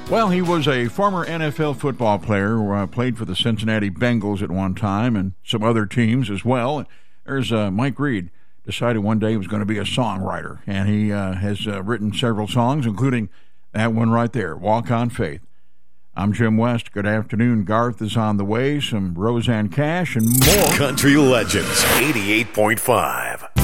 Well, he was a former NFL football player who played for the Cincinnati Bengals at one time and some other teams as well. There's Mike Reed. Decided one day he was going to be a songwriter, and he has written several songs, including that one right there, Walk on Faith. I'm Jim West. Good afternoon. Garth is on the way, some Roseanne Cash, and more. Country Legends 88.5.